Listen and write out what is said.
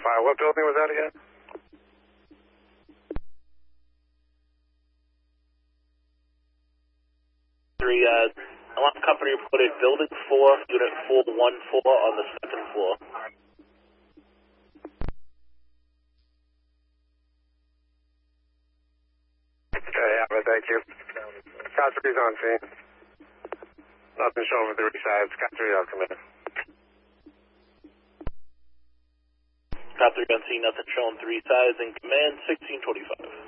What building was that again? Alarm company reported building 4, unit 414 on the second floor. Okay, yeah, but thank you. Scott 3's on scene. Nothing showing for 3 sides. Scott 3 out, come in. Scott 3 on scene, nothing showing 3 sides, in command 1625.